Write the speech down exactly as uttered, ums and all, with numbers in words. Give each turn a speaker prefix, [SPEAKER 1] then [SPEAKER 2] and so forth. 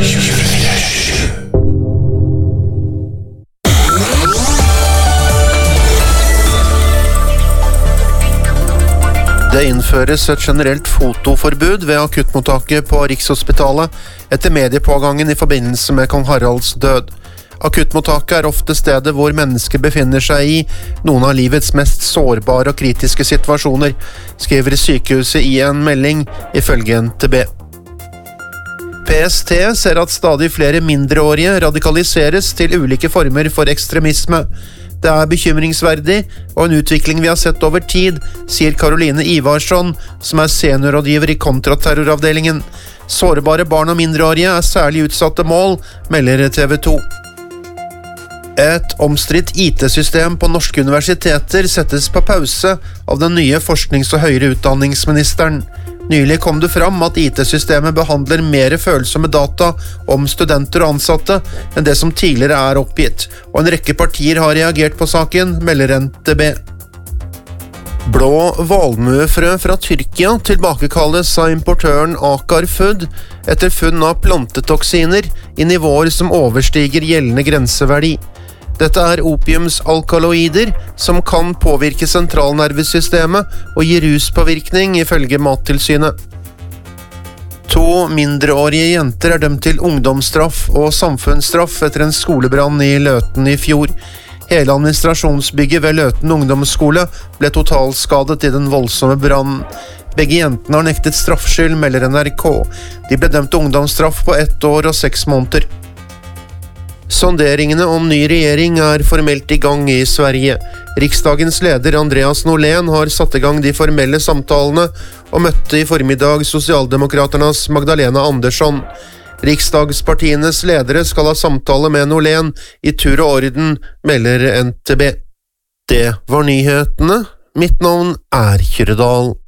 [SPEAKER 1] Det innføres et generelt fotoforbud ved akuttmottaket på Rikshospitalet etter mediepågangen i forbindelse med kong Haralds død. Akuttmottaket er ofte stedet hvor mennesker befinner seg i noen av livets mest sårbare og kritiske situasjoner, skriver sykehuset i en melding ifølge N T B. P S T ser at stadig flere mindreårige radikaliseres til ulike former for ekstremisme. Det er bekymringsverdig og en utvikling vi har sett over tid, sier Caroline Ivarsson, som er seniorrådgiver i kontraterroravdelingen. Sårbare barn og mindreårige er særlig utsatte mål, melder T V to. Et omstridt I T-system på norske universiteter settes på pause av den nye forsknings- og høyere utdanningsministeren. Nylig kom det fram at I T-systemet behandler mer følsomme data om studenter og ansatte enn det som tidligere er oppgitt, og en rekke partier har reagert på saken, melder N T B. Blå valmuefrø fra Tyrkia tilbakekalles av importøren Akar Food etter funn av plantetoksiner i nivåer som overstiger gjeldende grenseverdi. Dette er opiumsalkaloider som kan påvirke sentralnervesystemet og gi ruspåvirkning ifølge Mattilsynet. To mindreårige jenter er dømt til ungdomsstraff og samfunnsstraff etter en skolebrann i Løten i fjor. Hele administrasjonsbygget ved Løten ungdomsskole ble totalskadet i den voldsomme brannen. Begge jentene har nektet straffskyld, melder N R K. De ble dømt til ungdomsstraff på ett år og seks måneder. Sonderingene om ny regjering er formelt i gang i Sverige. Riksdagens leder Andreas Norlén har satt i gang de formelle samtalene og møtte i formiddag Socialdemokraternas Magdalena Andersson. Riksdagspartienes ledere skal ha samtale med Norlén i tur og orden, melder N T B. Det var nyhetene. Mitt navn er Kyrre Dahl.